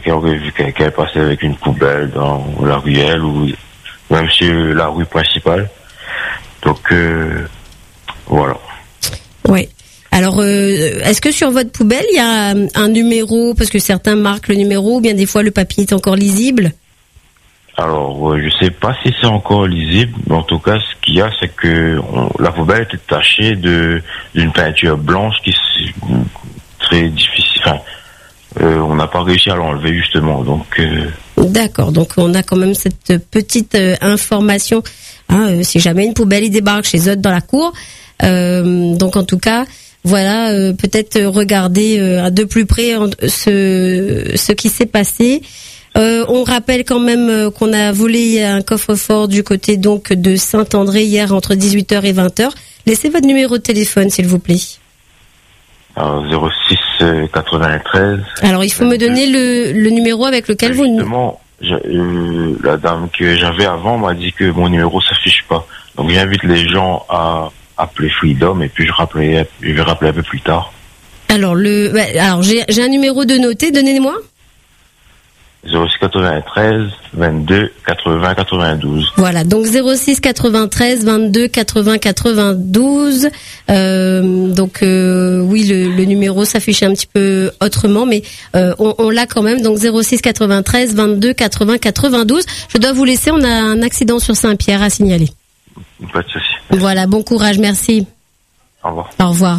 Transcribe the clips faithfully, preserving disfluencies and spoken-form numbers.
quelqu'un aurait vu quelqu'un passer avec une poubelle dans la ruelle ou même sur la rue principale. Donc, euh, voilà. Oui. Alors, euh, est-ce que sur votre poubelle, il y a un numéro, parce que certains marquent le numéro, ou bien des fois le papier est encore lisible? Alors, euh, je sais pas si c'est encore lisible, mais en tout cas, ce qu'il y a, c'est que on, la poubelle était tachée de d'une peinture blanche qui est très difficile. Enfin, euh, on n'a pas réussi à l'enlever justement. Donc, euh... d'accord. Donc, on a quand même cette petite euh, information. Hein, euh, si jamais une poubelle il débarque chez eux dans la cour, euh, donc en tout cas. Voilà, euh, peut-être regarder euh, de plus près euh, ce ce qui s'est passé. Euh, on rappelle quand même euh, qu'on a volé un coffre-fort du côté donc de Saint-André hier entre dix-huit heures et vingt heures. Laissez votre numéro de téléphone, s'il vous plaît. Alors, zéro six quatre-vingt-treize. Alors, il faut me donner le le numéro avec lequel vous. Justement, je, euh, la dame que j'avais avant m'a dit que mon numéro s'affiche pas. Donc, j'invite les gens à appeler Freedom et puis je rappellerai, je vais rappeler un peu plus tard. Alors le, bah, alors j'ai, j'ai un numéro de noté, donnez-moi. zéro six quatre-vingt-treize vingt-deux quatre-vingts quatre-vingt-douze. Voilà, donc zéro six quatre-vingt-treize vingt-deux quatre-vingts quatre-vingt-douze. Euh, donc euh, oui, le, le numéro s'affiche un petit peu autrement, mais euh, on, on l'a quand même. Donc zéro six quatre-vingt-treize vingt-deux quatre-vingts quatre-vingt-douze. Je dois vous laisser, on a un accident sur Saint-Pierre à signaler. Pas de souci. Voilà, bon courage, merci. Au revoir. Au revoir.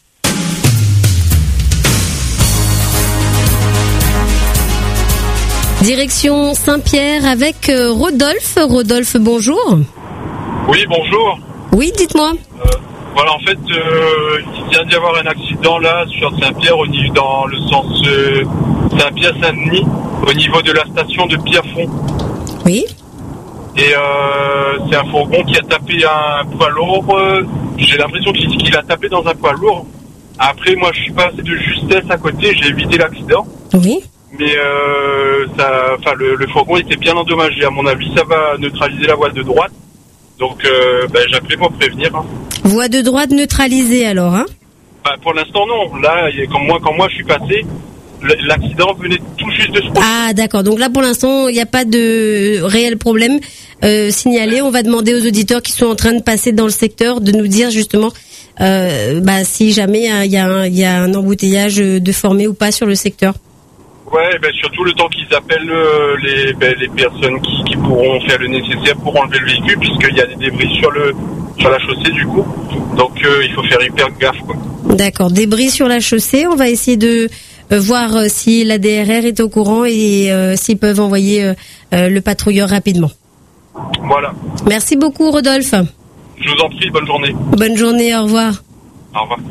Direction Saint-Pierre avec euh, Rodolphe. Rodolphe, bonjour. Oui, bonjour. Oui, dites-moi. Euh, voilà, en fait, euh, il vient d'y avoir un accident là sur Saint-Pierre, au niveau, dans le sens euh, Saint-Pierre-Saint-Denis, au niveau de la station de Pierrefonds. Oui. Et euh, c'est un fourgon qui a tapé un poids lourd. Euh, j'ai l'impression qu'il, qu'il a tapé dans un poids lourd. Après, moi, je suis passé de justesse à côté, j'ai évité l'accident. Oui. Mais euh, ça, enfin, le, le fourgon était bien endommagé. À mon avis, ça va neutraliser la voie de droite. Donc, euh, ben, j'appelais pour prévenir. Hein. Voie de droite neutralisée alors, hein? Ben, pour l'instant, non. Là, quand moi, quand moi, je suis passé, l'accident venait tout juste de se produire. Ah d'accord, donc là pour l'instant il n'y a pas de réel problème euh, signalé. On va demander aux auditeurs qui sont en train de passer dans le secteur de nous dire justement euh, bah, si jamais il y, y, y a un embouteillage de formé ou pas sur le secteur. Ouais, ben surtout le temps qu'ils appellent euh, les, ben, les personnes qui, qui pourront faire le nécessaire pour enlever le véhicule, puisqu'il y a des débris sur le sur la chaussée du coup. Donc euh, il faut faire hyper gaffe, quoi. D'accord, débris sur la chaussée. On va essayer de euh, voir euh, si la D R R est au courant et euh, s'ils peuvent envoyer euh, euh, le patrouilleur rapidement. Voilà. Merci beaucoup Rodolphe. Je vous en prie, bonne journée. Bonne journée, au revoir. Au revoir.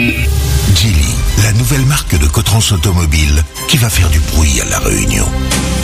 Geely, la nouvelle marque de Cotrans Automobile qui va faire du bruit à La Réunion.